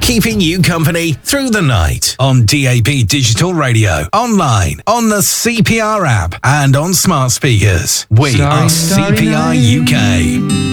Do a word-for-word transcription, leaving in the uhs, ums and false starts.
keeping you company through the night on D A B Digital Radio, online, on the C P R app, and on smart speakers. We Starry, are starry C P R U K.